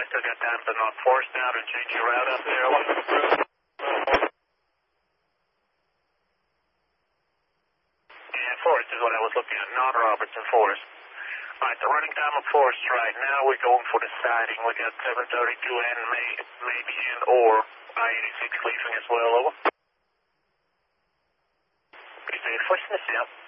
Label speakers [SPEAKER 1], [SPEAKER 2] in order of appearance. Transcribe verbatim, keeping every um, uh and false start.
[SPEAKER 1] I still got time to knock Forest out and change your route up there. Over. Yeah, Forest is what I was looking at, not Robertson Forest. All right, the running time of Forest right now, we're going for the siding. We got seven thirty-two and may, maybe and or I eighty-six leaving as well. Over. Pretty safe. What's in the south?